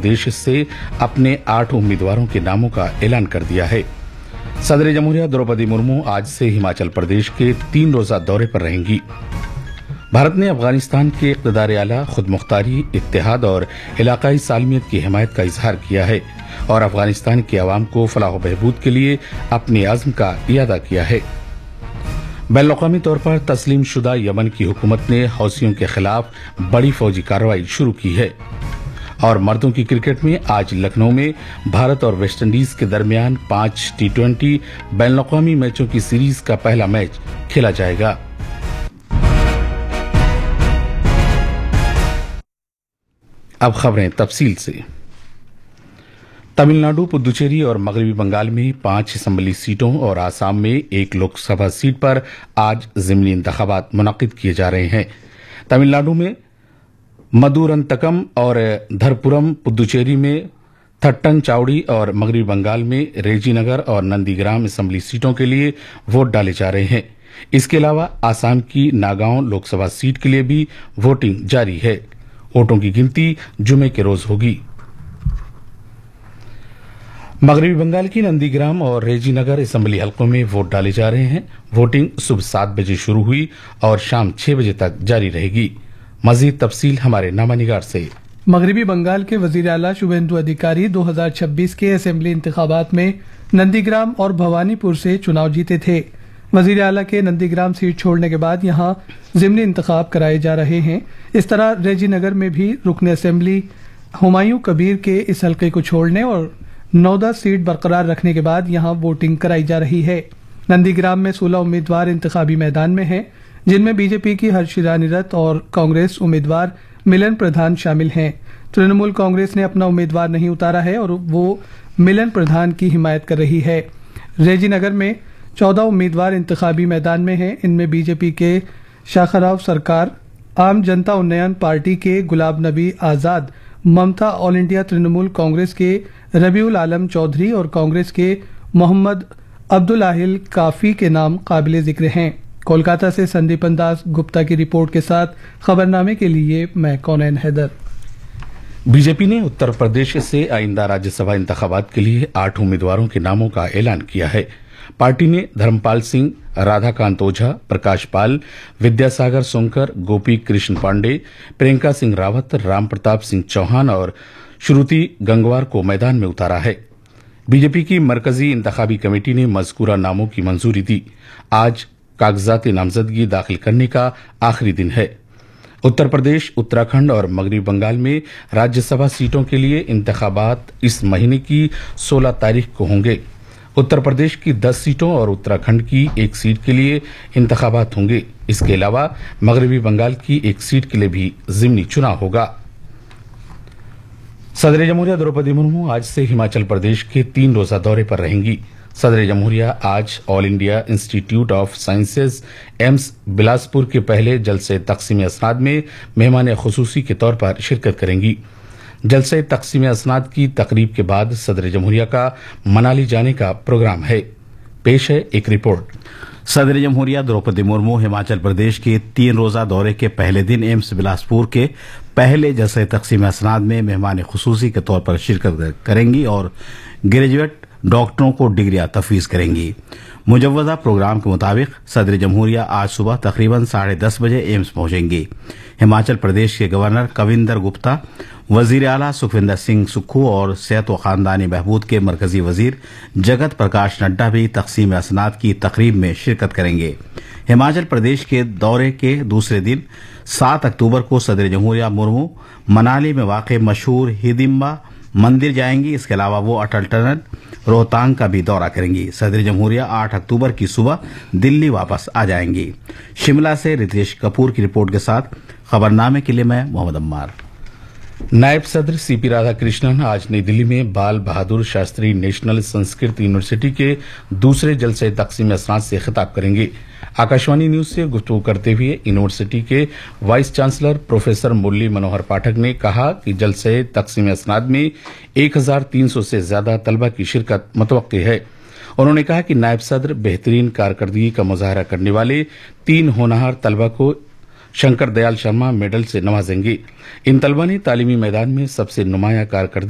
प्रदेश से अपने 8 उम्मीदवारों के नामों का ऐलान कर दिया है। सदर जमहूरिया द्रौपदी मुर्मू आज से हिमाचल प्रदेश के 3 रोजा दौरे पर रहेंगी। भारत ने अफगानिस्तान के इक़्तिदार आला, खुदमुख्तारी, इत्तेहाद और इलाकाई सालमियत की हिमायत का इजहार किया है और अफगानिस्तान के अवाम को फलाह बहबूद के लिए अपने अज़्म का इरादा किया है। बैनुल-अक़वामी तौर पर तस्लीम शुदा यमन की हुकूमत ने हौसियों के खिलाफ बड़ी फौजी कार्रवाई शुरू की है। और मर्दों की क्रिकेट में आज लखनऊ में भारत और वेस्टइंडीज के दरमियान 5 T20 बैनुल-अक़वामी मैचों की सीरीज का पहला मैच खेला जाएगा। अब खबरें तफसील से। तमिलनाडु, पुदुचेरी और मगरबी बंगाल में 5 असेंबली सीटों और आसाम में 1 लोकसभा सीट पर आज ज़िमनी इंतखाबात मुनक्किद किए जा रहे हैं। तमिलनाडु में मदुरंतकम और धरपुरम, पुदुचेरी में थट्टनचाउड़ी और मगरबी बंगाल में रेजीनगर और नंदीग्राम असेंबली सीटों के लिए वोट डाले जा रहे हैं। इसके अलावा आसाम की नागांव लोकसभा सीट के लिए भी वोटिंग जारी है। वोटों की गिनती जुमे के रोज होगी। मगरबी बंगाल की नंदीग्राम और रेजीनगर असेंबली हलकों में वोट डाले जा रहे हैं। वोटिंग सुबह 7 बजे शुरू हुई और शाम 6 बजे तक जारी रहेगी। मजीद तफसील हमारे नामानिगार से। मगरबी बंगाल के वजीर आला शुभेंदु अधिकारी 2026 के असेंबली इंतखाबात में नंदीग्राम और भवानीपुर से चुनाव जीते थे। वजीर आला के नंदीग्राम सीट छोड़ने के बाद यहां ज़िमनी इंतखाब कराए जा रहे हैं। इस तरह रेजीनगर में भी रुकन असेंबली हुमायूं कबीर के इस हल्के को छोड़ने और 9 सीट बरकरार रखने के बाद यहां वोटिंग कराई जा रही है। नंदीग्राम में 16 उम्मीदवार इंतखाबी मैदान में हैं, जिनमें बीजेपी की हर्षिरानी रथ और कांग्रेस उम्मीदवार मिलन प्रधान शामिल हैं। तृणमूल कांग्रेस ने अपना उम्मीदवार नहीं उतारा है और वो मिलन प्रधान की हिमायत कर रही है। रेजीनगर में 14 उम्मीदवार इंतखाबी मैदान में हैं। इनमें बीजेपी के शाखराव सरकार, आम जनता उन्नयन पार्टी के गुलाब नबी आजाद, ममता, ऑल इंडिया तृणमूल कांग्रेस के रबीउल आलम चौधरी और कांग्रेस के मोहम्मद अब्दुल काफी के नाम काबिले जिक्र हैं। कोलकाता से संदीपन दास गुप्ता की रिपोर्ट के साथ खबरनामे के लिए मैं कौनैन हैदर। बीजेपी ने उत्तर प्रदेश से आइंदा राज्यसभा इंतखाबात के लिए 8 उम्मीदवारों के नामों का ऐलान किया है। पार्टी ने धर्मपाल सिंह, राधाकांत ओझा, प्रकाश पाल, विद्यासागर सोंकर, गोपी कृष्ण पांडे, प्रियंका सिंह रावत, राम प्रताप सिंह चौहान और श्रुति गंगवार को मैदान में उतारा है। बीजेपी की मरकजी इंतखाबी कमेटी ने मज़कूरा नामों की मंजूरी दी। आज कागजात नामजदगी दाखिल करने का आखिरी दिन है। उत्तर प्रदेश, उत्तराखंड और मगरबी बंगाल में राज्यसभा सीटों के लिए इंतखाबात इस महीने की 16 तारीख को होंगे। उत्तर प्रदेश की 10 सीटों और उत्तराखंड की 1 सीट के लिए इंतखाबात होंगे। इसके अलावा मगरबी बंगाल की 1 सीट के लिए भी ज़िमनी चुनाव होगा। सदर जमहूरिया द्रौपदी मुर्मू आज से हिमाचल प्रदेश के 3 रोजा दौरे पर रहेंगी। सदर जमहूरिया आज all India institute of sciences AIIMS Bilaspur के पहले जलसे तकसीम असनाद में मेहमान खुसूसी के तौर पर शिरकत करेंगी। जलसे तकसीम असनाद की तकरीब के बाद सदर जमहूरिया का मनाली जाने का प्रोग्राम है। पेश है एक रिपोर्ट। सदर जमहूरिया द्रौपदी मुर्मू हिमाचल प्रदेश के 3 रोजा दौरे के पहले दिन एम्स बिलासपुर के पहले जलसे तकसीम असनाद में मेहमान खुसूसी के तौर पर शिरकत करेंगी और ग्रेजुएट डॉक्टरों को डिग्रियां तफवीज करेंगी। मुजव्वज़ा प्रोग्राम के मुताबिक सदर जमहूरिया आज सुबह तकरीबन 10:30 बजे एम्स पहुंचेंगी। हिमाचल प्रदेश के गवर्नर कविंदर गुप्ता, वजीर आला सुखविंदर सिंह सुक्खू और सेहत व खानदानी बहबूद के मरकजी वजीर जगत प्रकाश नड्डा भी तकसीम असनाद की तकरीब में शिरकत करेंगे। हिमाचल प्रदेश के दौरे के दूसरे दिन 7 अक्टूबर को सदर जमहूरिया मुर्मू मनाली में वाक़ मशहूर हिडिंबा मंदिर जाएंगी। इसके अलावा वो अटल टनल रोहतांग का भी दौरा करेंगी। सदर जमहूरिया 8 अक्टूबर की सुबह दिल्ली वापस आ जाएंगी। शिमला से रितेश कपूर की रिपोर्ट के साथ खबरनामे के लिए मैं मोहम्मद अम्मार। नायब सदर सीपी राधाकृष्णन आज नई दिल्ली में बाल बहादुर शास्त्री नेशनल संस्कृत यूनिवर्सिटी के दूसरे जलसे तकसीम असनाद से खिताब करेंगे। आकाशवाणी न्यूज से गुफ्तगू करते हुए यूनिवर्सिटी के vice chancellor professor Murli Manohar पाठक ने कहा कि जलसे तकसीम असनाद में 1300 से ज्यादा तलबा की शिरकत मुतवक्की है। उन्होंने कहा कि नायब सदर बेहतरीन कारकर्दगी का मुजाहरा करने वाले 3 होनहार तलबा को शंकर दयाल शर्मा मेडल से नवाजेंगे। इन तलबा ने तालीमी मैदान में सबसे नुमाया कारकर्दगी